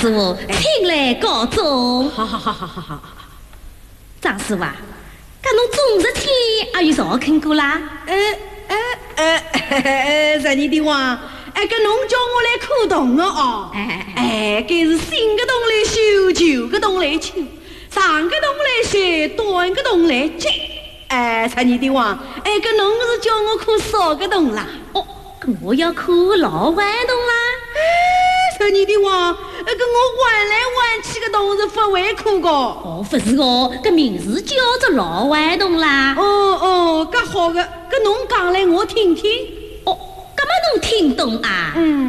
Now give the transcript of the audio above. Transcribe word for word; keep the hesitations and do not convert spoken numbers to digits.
师傅，请来告状。 好好好好好好。 张师傅啊，搿侬总日天也有少看过啦？ 呃呃呃呃，十年的话，哎，搿侬叫我来看洞的哦。 哎哎，搿是新个洞来修，旧个洞来修，长个洞来修，短个洞来接。哎，十年的话，哎，搿侬是叫我看少个洞啦？ 哦，搿我要看老顽童啦。 哎，十年的话，搿我弯来弯去个洞是不会看个。 哦，不是哦，搿名字叫做老顽童啦。 哦哦，搿好个，搿侬讲来我听听。 哦，搿么侬听懂啊？ 嗯。